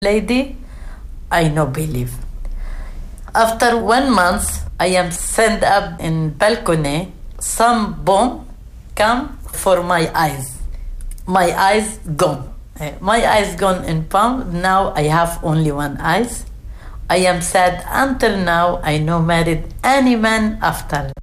lady, I no believe. After 1 month, I am sent up in balcony. Some bomb come for my eyes. My eyes gone. My eyes gone in palm. Now I have only one eyes. I am sad until now. I no married any man after